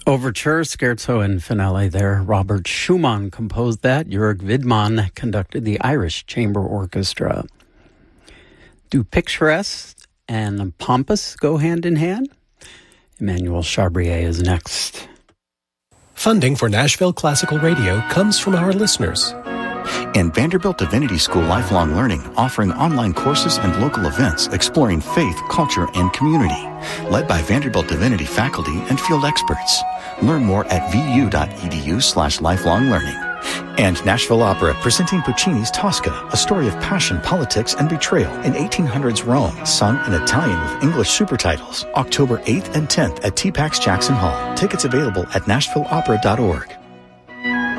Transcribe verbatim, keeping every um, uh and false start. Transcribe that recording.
Overture, Scherzo, and Finale there. Robert Schumann composed that. Jörg Widmann conducted the Irish Chamber Orchestra. Do picturesque and pompous go hand in hand? Emmanuel Chabrier is next. Funding for Nashville Classical Radio comes from our listeners. And Vanderbilt Divinity School Lifelong Learning, offering online courses and local events exploring faith, culture, and community. Led by Vanderbilt Divinity faculty and field experts. Learn more at vu.edu slash lifelong learning. And Nashville Opera, presenting Puccini's Tosca, a story of passion, politics, and betrayal in eighteen hundreds Rome, sung in Italian with English supertitles. October eighth and tenth at T PAX Jackson Hall. Tickets available at nashville opera dot org.